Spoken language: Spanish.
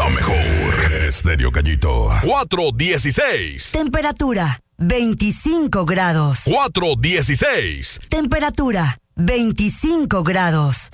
La mejor. Estéreo Gallito. 416. Temperatura 25 grados. 416. Temperatura 25 grados.